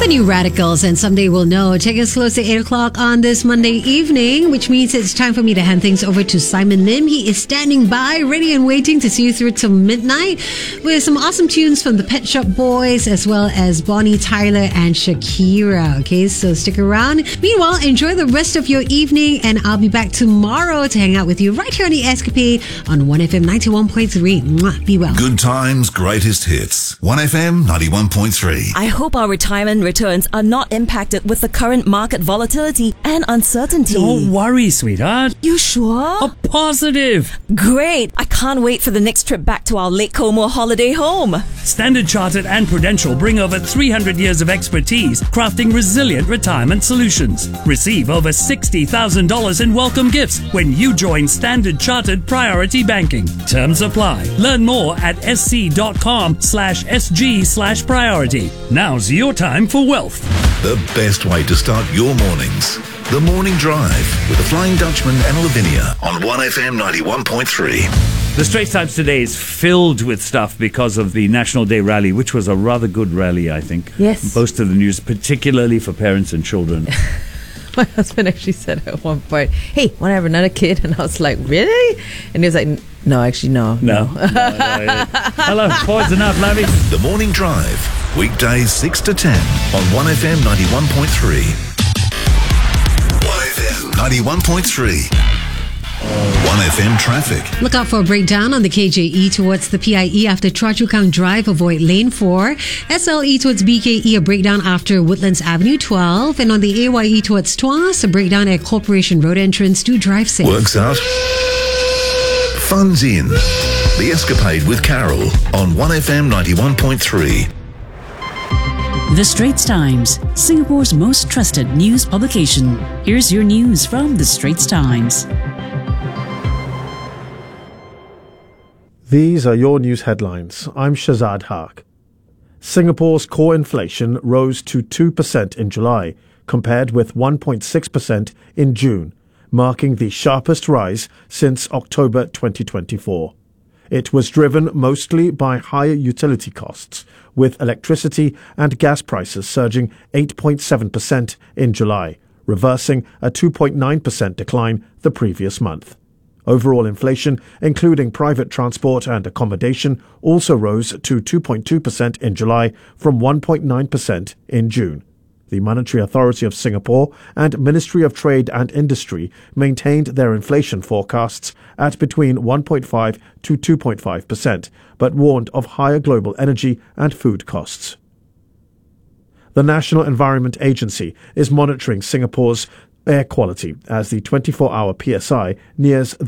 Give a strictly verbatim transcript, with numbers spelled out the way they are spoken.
the new Radicals, and someday we'll know. Take us close to eight o'clock on this Monday evening, which means it's time for me to hand things over to Simon Lim. He is standing by, ready and waiting to see you through till midnight with some awesome tunes from the Pet Shop Boys, as well as Bonnie Tyler and Shakira. Okay, so stick around. Meanwhile, enjoy the rest of your evening, and I'll be back tomorrow to hang out with you right here on The Escapade on one F M ninety-one point three. Mwah, be well. Good times, greatest hits. one F M ninety-one point three. I hope our retirement returns are not impacted with the current market volatility and uncertainty. Don't worry, sweetheart. You sure? A positive. Great. I can't wait for the next trip back to our Lake Como holiday home. Standard Chartered and Prudential bring over three hundred years of expertise crafting resilient retirement solutions. Receive over sixty thousand dollars in welcome gifts when you join Standard Chartered Priority Banking. Terms apply. Learn more at sc.com slash sg slash priority. Now's your time for wealth. The best way to start your mornings. The Morning Drive with the Flying Dutchman and Lavinia on one F M ninety-one point three. The Straits Times today is filled with stuff because of the National Day rally, which was a rather good rally, I think. Yes. Most of the news, particularly for parents and children. My husband actually said at one point, "Hey, want to have another kid?" And I was like, "Really?" And he was like, "No, actually, no." No. no, no yeah. Hello, boys enough, Lavi. The Morning Drive, weekdays six to ten on one F M ninety-one point three. one F M ninety-one point three. one F M traffic. Look out for a breakdown on the K J E towards the P I E after Choa Chu Kang Drive. Avoid lane four. S L E towards B K E, a breakdown after Woodlands Avenue twelve. And on the A Y E towards Tuas, a breakdown at Corporation Road entrance. Do drive safe. Works out. Fun's in. The Escapade with Carol on one F M ninety-one point three. The Straits Times, Singapore's most trusted news publication. Here's your news from The Straits Times. These are your news headlines. I'm Shazad Haq. Singapore's core inflation rose to two percent in July, compared with one point six percent in June, marking the sharpest rise since October twenty twenty-four. It was driven mostly by higher utility costs, with electricity and gas prices surging eight point seven percent in July, reversing a two point nine percent decline the previous month. Overall inflation, including private transport and accommodation, also rose to two point two percent in July from one point nine percent in June. The Monetary Authority of Singapore and Ministry of Trade and Industry maintained their inflation forecasts at between one point five to two point five percent, but warned of higher global energy and food costs. The National Environment Agency is monitoring Singapore's air quality as the twenty-four hour P S I nears